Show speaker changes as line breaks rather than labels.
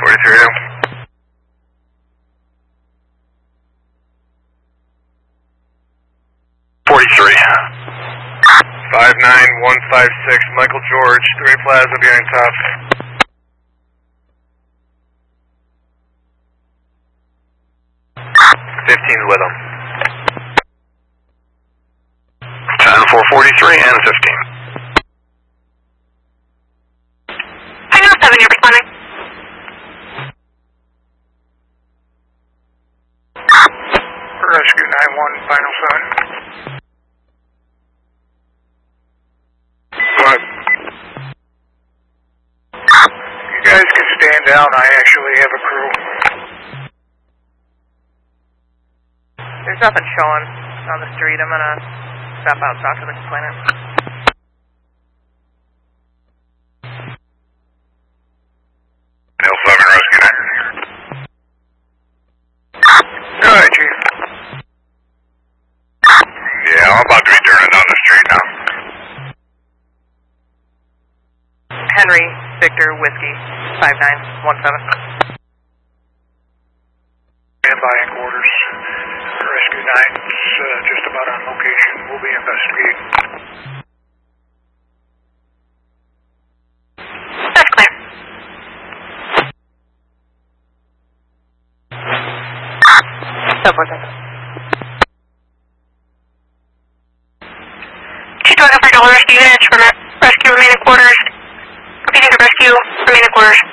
43. 43. 59156, Michael George, 3 Plaza behind top. '15's with him. 10-443 and 15.
I know 7, you're responding.
Rescue 9-1, final 7. Go ahead. You guys can stand down, I actually have a crew.
There's nothing showing on the street. I'm gonna step out and talk to the complainant.
Neil 7, Rescue 9. Go ahead, Chief. Yeah, I'm about to be turning down the street now.
Henry, Victor, Whiskey, 5917.
Stand by in quarters. Rescue 9's just about on location. We'll be investigating.
That's clear.
Subway.
2 for rescue units from rescue remaining quarters. Repeating to rescue remaining quarters.